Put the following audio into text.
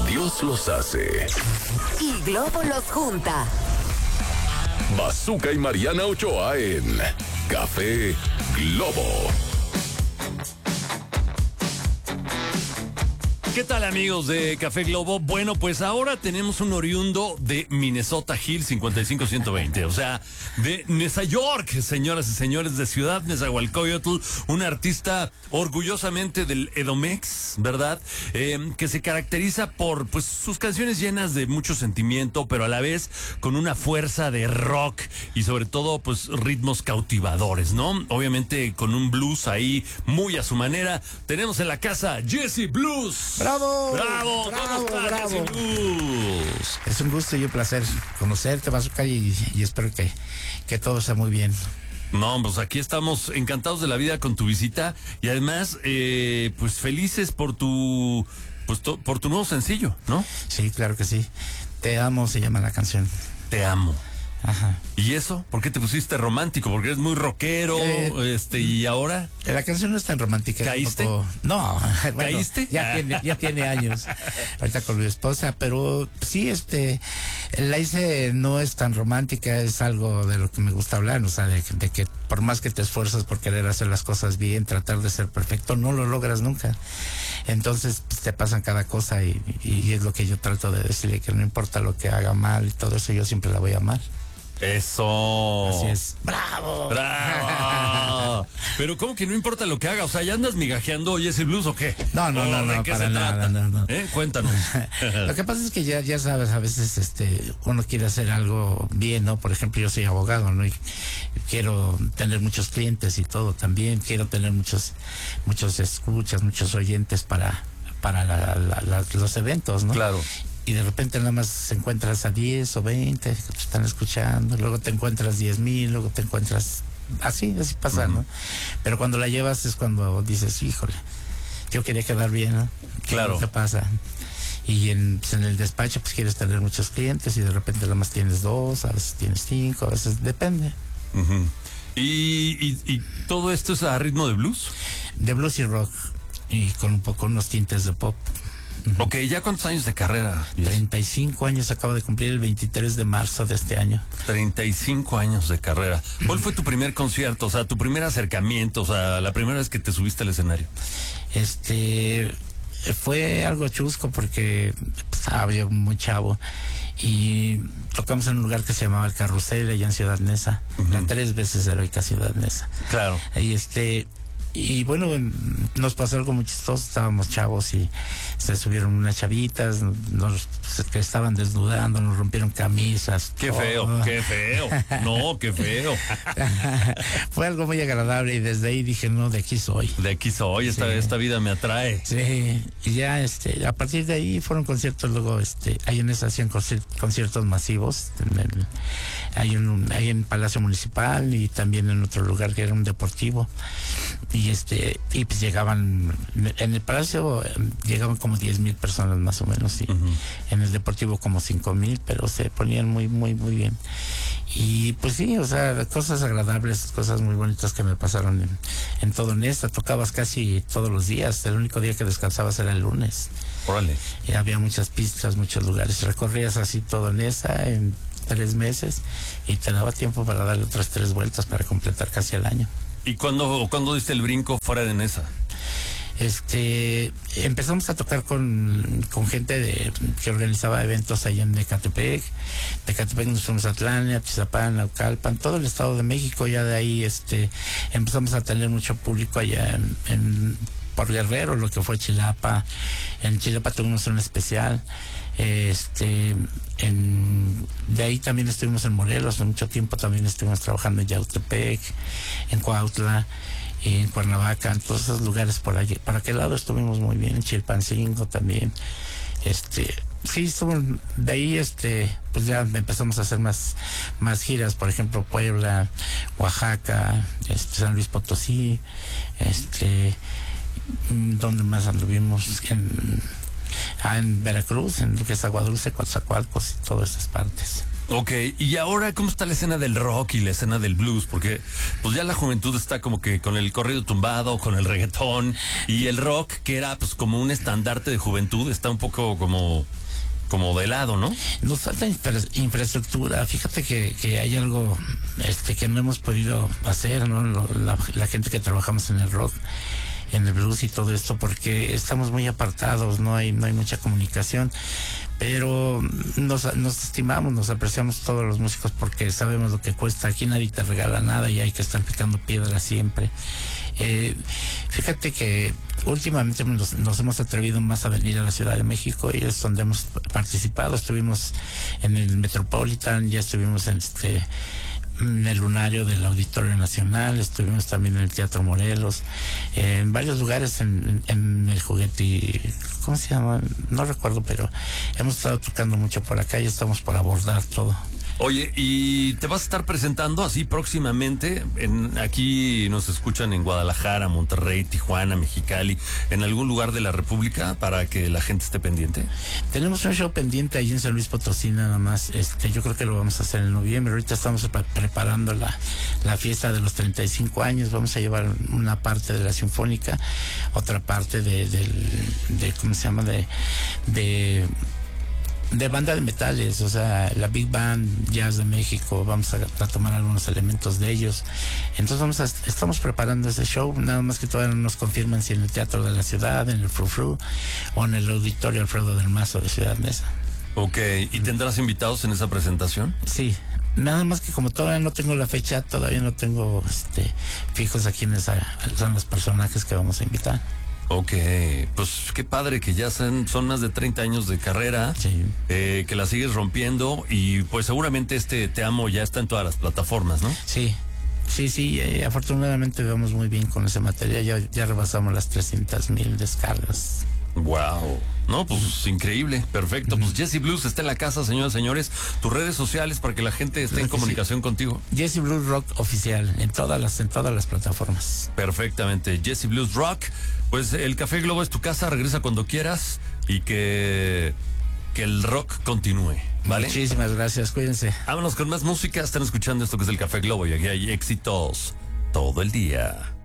Dios los hace y Globo los junta. Bazooka y Mariana Ochoa en Café Globo. ¿Qué tal, amigos de Café Globo? Bueno, pues ahora tenemos un oriundo de Minnesota Hill 55120, o sea, de Nueva York, señoras y señores, de Ciudad Nezahualcóyotl, un artista orgullosamente del Edomex, ¿verdad? Que se caracteriza por, pues, sus canciones llenas de mucho sentimiento, pero a la vez con una fuerza de rock y sobre todo, pues, ritmos cautivadores, ¿no? Obviamente con un blues ahí muy a su manera. Tenemos en la casa Jesse Blues. ¡Bravo! ¡Bravo! ¡Bravo, ¿Cómo estás, bravo! Jesse Blues? Es un gusto y un placer conocerte, Bazooka, y espero que todo sea muy bien. No, pues aquí estamos encantados de la vida con tu visita y además, pues felices por tu nuevo sencillo, ¿no? Sí, claro que sí. Te amo, se llama la canción. Te amo. Ajá. ¿Y eso? ¿Por qué te pusiste romántico? Porque eres muy rockero, y ahora... La canción no es tan romántica. ¿Caíste? No. Bueno, ¿Caíste? Ya tiene años. Ahorita con mi esposa, pero sí, la hice, no es tan romántica, es algo de lo que me gusta hablar, o sea, de que por más que te esfuerzas por querer hacer las cosas bien, tratar de ser perfecto, no lo logras nunca. Entonces, pues, te pasan cada cosa y es lo que yo trato de decirle, que no importa lo que haga mal y todo eso, yo siempre la voy a amar. Eso. Así es. ¡Bravo! ¡Bravo! Pero ¿cómo que no importa lo que haga? O sea, ¿ya andas migajeando Jesse Blues o qué? No, ¿De qué para se nada, trata? no. Cuéntanos. Lo que pasa es que ya sabes, a veces uno quiere hacer algo bien, ¿no? Por ejemplo, yo soy abogado, ¿no? Y quiero tener muchos clientes y todo también. Quiero tener muchos escuchas, muchos oyentes para los eventos, ¿no? Claro. Y de repente nada más encuentras a 10 o 20 que te están escuchando, luego te encuentras 10,000, luego te encuentras... Así pasa, ¿no? Pero cuando la llevas es cuando dices, híjole, yo quería quedar bien, ¿no? Claro. ¿Qué pasa? Y en el despacho pues quieres tener muchos clientes y de repente nada más tienes 2, a veces tienes 5, a veces depende. Uh-huh. ¿Y todo esto es a ritmo de blues? De blues y rock, y con unos tintes de pop. Ok, ¿ya cuántos años de carrera? 35 años, acabo de cumplir el 23 de marzo de este año. 35 años de carrera. ¿Cuál fue tu primer concierto? O sea, tu primer acercamiento, o sea, la primera vez que te subiste al escenario. Fue algo chusco porque estaba yo muy chavo y tocamos en un lugar que se llamaba El Carrusel, allá en Ciudad Neza, la 3 veces heroica Ciudad Neza. Claro. Y bueno, nos pasó algo muy chistoso, estábamos chavos y se subieron unas chavitas, que estaban desnudando, nos rompieron camisas. Qué todo. feo, qué feo. No, qué feo. Fue algo muy agradable y desde ahí dije, no, de aquí soy. De aquí soy, esta vida me atrae. Sí, y ya a partir de ahí fueron conciertos, luego ahí en esa hacían conciertos masivos, hay en Palacio Municipal y también en otro lugar que era un deportivo. Y pues llegaban, en el Palacio llegaban como 10,000 personas más o menos, y en el Deportivo como 5,000, pero se ponían muy, muy, muy bien. Y pues sí, o sea, cosas agradables, cosas muy bonitas que me pasaron en todo Neza. Tocabas casi todos los días, el único día que descansabas era el lunes. Órale. Y había muchas pistas, muchos lugares, recorrías así todo Neza en 3 meses y te daba tiempo para darle otras 3 vueltas para completar casi el año. ¿Y cuándo diste el brinco fuera de Neza? Empezamos a tocar con gente que organizaba eventos allá en Ecatepec. De Ecatepec nos fuimos a Atlán, Atizapán, Naucalpan, todo el Estado de México. Ya de ahí empezamos a tener mucho público allá por Guerrero, lo que fue Chilapa. En Chilapa tuvimos un especial. De ahí también estuvimos en Morelos, mucho tiempo también estuvimos trabajando en Yautepec, en Cuautla, en Cuernavaca, en todos esos lugares por allí. Para aquel lado estuvimos muy bien, en Chilpancingo también. Sí, de ahí pues ya empezamos a hacer más giras, por ejemplo Puebla, Oaxaca, San Luis Potosí, ¿dónde más anduvimos? En Veracruz, en lo que es Agua Dulce, Coatzacoalcos y todas esas partes. Ok, y ahora, ¿cómo está la escena del rock y la escena del blues? Porque pues ya la juventud está como que con el corrido tumbado, con el reggaetón, y el rock, que era pues como un estandarte de juventud, está un poco como de lado, ¿no? Nos falta infraestructura. Fíjate que hay algo que no hemos podido hacer, ¿no? La gente que trabajamos en el rock, en el blues y todo esto, porque estamos muy apartados, no hay mucha comunicación, pero nos estimamos, nos apreciamos todos los músicos porque sabemos lo que cuesta. Aquí nadie te regala nada y hay que estar picando piedra siempre. Fíjate que últimamente nos hemos atrevido más a venir a la Ciudad de México, y es donde hemos participado. Estuvimos en el Metropolitan, ya estuvimos en el Lunario del Auditorio Nacional, estuvimos también en el Teatro Morelos, en varios lugares, en el Juguete, ¿cómo se llama? No recuerdo, pero hemos estado tocando mucho por acá y estamos por abordar todo. Oye, ¿y te vas a estar presentando así próximamente? Aquí nos escuchan en Guadalajara, Monterrey, Tijuana, Mexicali, en algún lugar de la República para que la gente esté pendiente. Tenemos un show pendiente allí en San Luis Potosí nada más. Yo creo que lo vamos a hacer en noviembre. Ahorita estamos preparando la fiesta de los 35 años. Vamos a llevar una parte de la Sinfónica, otra parte de ¿cómo se llama? De banda de metales, o sea, la Big Band Jazz de México. Vamos a tomar algunos elementos de ellos. Entonces estamos preparando ese show, nada más que todavía no nos confirman si en el Teatro de la Ciudad, en el Frufru o en el Auditorio Alfredo del Mazo de Ciudad Neza. Ok, ¿y tendrás invitados en esa presentación? Sí, nada más que como todavía no tengo la fecha, todavía no tengo fijos a quiénes son los personajes que vamos a invitar. Ok, pues qué padre que ya son más de 30 años de carrera, sí. Que la sigues rompiendo, y pues seguramente Te Amo ya está en todas las plataformas, ¿no? Sí, afortunadamente vamos muy bien con ese material, ya rebasamos las 300,000 descargas. Wow, no, pues increíble, perfecto. Pues Jesse Blues está en la casa, señoras y señores. Tus redes sociales para que la gente esté en comunicación contigo. Jesse Blues Rock oficial en todas las plataformas. Perfectamente, Jesse Blues Rock. Pues el Café Globo es tu casa, regresa cuando quieras, y que el rock continúe, ¿vale? Muchísimas gracias, cuídense. Vámonos con más música. Están escuchando esto que es el Café Globo, y aquí hay éxitos todo el día.